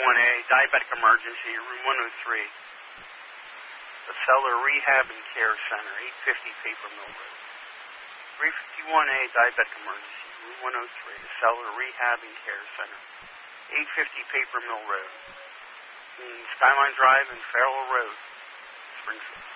351A, diabetic emergency, room 103. The Cellar Rehab and Care Center, 850 Paper Mill Road. 351A, diabetic emergency, room 103. The Cellar Rehab and Care Center, 850 Paper Mill Road. Skyline Drive and Farrell Road, Springfield.